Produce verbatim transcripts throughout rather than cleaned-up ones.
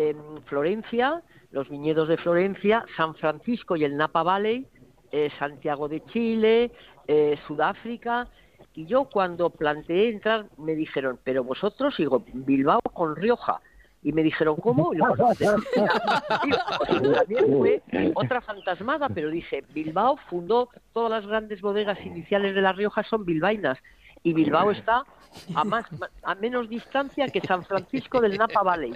eh, Florencia, los viñedos de Florencia, San Francisco y el Napa Valley, eh, Santiago de Chile, eh, Sudáfrica. Y yo cuando planteé entrar me dijeron, pero vosotros, digo, Bilbao con Rioja. Y me dijeron, ¿cómo? Y yo, bueno, digo, pues también fue otra fantasmada, pero dije, Bilbao fundó todas las grandes bodegas iniciales de La Rioja, son bilbaínas. Y Bilbao está a más a menos distancia que San Francisco del Napa Valley.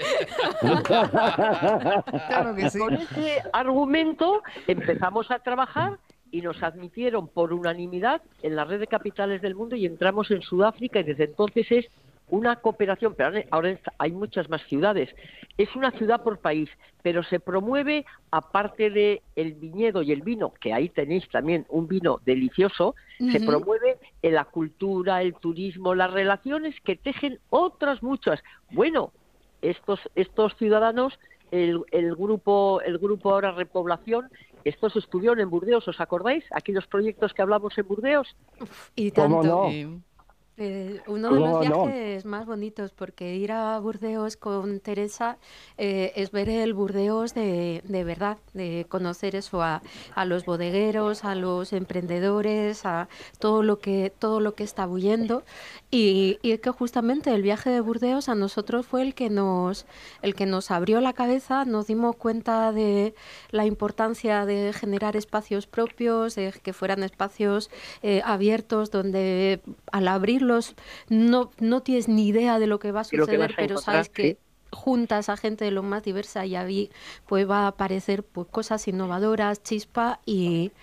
Claro que sí. Con ese argumento empezamos a trabajar y nos admitieron por unanimidad en la red de capitales del mundo y entramos en Sudáfrica y desde entonces es una cooperación, pero ahora hay muchas más ciudades. Es una ciudad por país, pero se promueve, aparte de el viñedo y el vino, que ahí tenéis también un vino delicioso, uh-huh. se promueve en la cultura, el turismo, las relaciones que tejen otras muchas. Bueno, estos estos ciudadanos, el, el grupo el grupo ahora Repoblación, estos estuvieron en Burdeos, ¿os acordáis? Aquellos proyectos que hablamos en Burdeos. Uf, y tanto. ¿Cómo no? Eh... Eh, uno de los viajes no? más bonitos, porque ir a Burdeos con Teresa eh, es ver el Burdeos de, de verdad, de conocer eso a, a los bodegueros, a los emprendedores, a todo lo que todo lo que está bullendo y, y que justamente el viaje de Burdeos a nosotros fue el que nos el que nos abrió la cabeza, nos dimos cuenta de la importancia de generar espacios propios, de que fueran espacios eh, abiertos donde al abrir No, no tienes ni idea de lo que va a suceder, pero sabes que juntas a gente de lo más diversa y ahí pues va a aparecer pues cosas innovadoras, chispa y,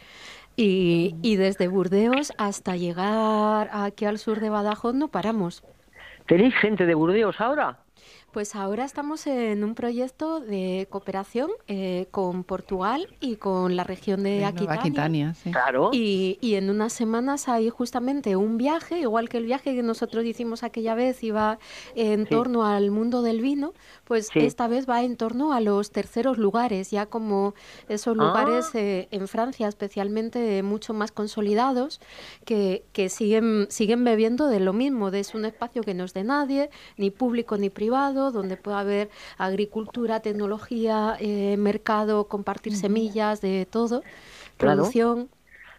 y, y desde Burdeos hasta llegar aquí al sur de Badajoz no paramos. ¿Tenéis gente de Burdeos ahora? Pues ahora estamos en un proyecto de cooperación eh, con Portugal y con la región de Aquitania. Aquitania, sí. Claro. Y, y en unas semanas hay justamente un viaje, igual que el viaje que nosotros hicimos aquella vez iba en sí. torno al mundo del vino, pues sí. esta vez va en torno a los terceros lugares, ya como esos lugares ah. eh, en Francia especialmente mucho más consolidados, que, que siguen, siguen bebiendo de lo mismo, de es un espacio que no es de nadie, ni público ni privado, donde puede haber agricultura, tecnología, eh, mercado, compartir uh-huh. semillas, de todo, claro. producción.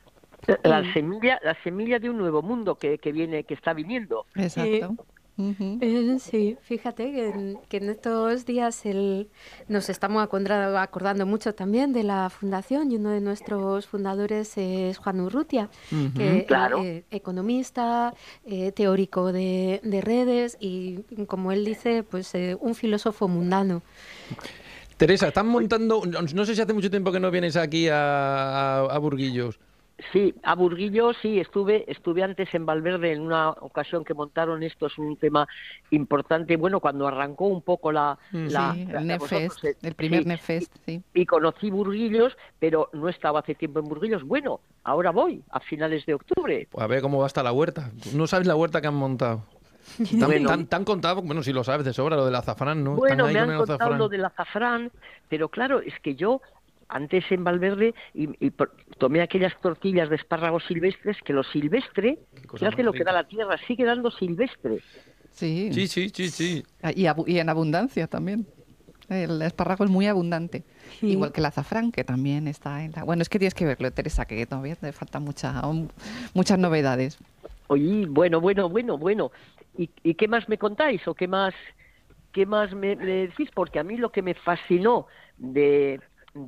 La y... semilla, la semilla de un nuevo mundo que, que viene, que está viniendo. Exacto. Eh, Uh-huh. Eh, sí, fíjate que en, que en estos días el, nos estamos acordando, acordando mucho también de la fundación y uno de nuestros fundadores es Juan Urrutia, uh-huh. que claro. eh, economista, eh, teórico de, de redes y, como él dice, pues eh, un filósofo mundano. Teresa, están montando, no sé si hace mucho tiempo que no vienes aquí a, a, a Burguillos. Sí, a Burguillos sí, estuve estuve antes en Valverde en una ocasión que montaron esto, es un tema importante, bueno, cuando arrancó un poco la... Sí, la, el la, Nefest, eh, el primer sí, Nefest, sí. Y, y conocí Burguillos, pero no estaba hace tiempo en Burguillos. Bueno, ahora voy, a finales de octubre. Pues a ver cómo va hasta la huerta. No sabes la huerta que han montado. ¿Te bueno, tan, tan contado? Bueno, si lo sabes de sobra, lo del azafrán, ¿no? Bueno, me han contado azafrán. Lo del azafrán, pero claro, es que yo... Antes en Valverde y, y por, tomé aquellas tortillas de espárragos silvestres, que lo silvestre, fíjate lo que da la tierra, sigue dando silvestre. Sí, sí, sí, sí. sí. Y, y en abundancia también. El espárrago es muy abundante. Sí. Igual que el azafrán, que también está en la... Bueno, es que tienes que verlo, Teresa, que todavía te faltan mucha, muchas novedades. Oye, bueno, bueno, bueno, bueno. ¿Y, y qué más me contáis o qué más, qué más me, me decís? Porque a mí lo que me fascinó de...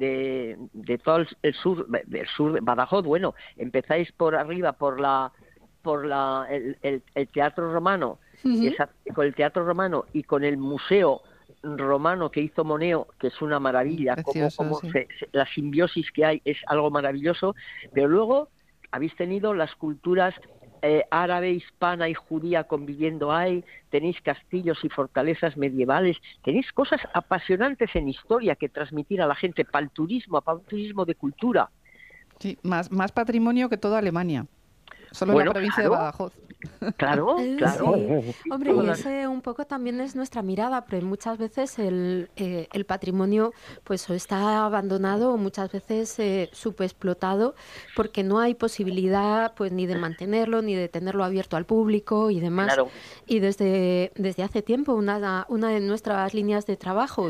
de de todo el, el sur el sur de Badajoz, bueno, empezáis por arriba por la por la el, el, el teatro romano, uh-huh. esa, con el teatro romano y con el museo romano que hizo Moneo, que es una maravilla, precioso, como, como sí. se, se, la simbiosis que hay es algo maravilloso, pero luego habéis tenido las culturas Eh, árabe, hispana y judía conviviendo ahí, tenéis castillos y fortalezas medievales, tenéis cosas apasionantes en historia que transmitir a la gente para el turismo, para un turismo de cultura. Sí, más, más patrimonio que toda Alemania, solo bueno, en la provincia claro, de Badajoz. Claro, claro. Sí. Hombre, y ese un poco también es nuestra mirada, pero muchas veces el, eh, el patrimonio pues está abandonado o muchas veces eh, subexplotado porque no hay posibilidad pues ni de mantenerlo ni de tenerlo abierto al público y demás. Claro. Y desde, desde hace tiempo una, una de nuestras líneas de trabajo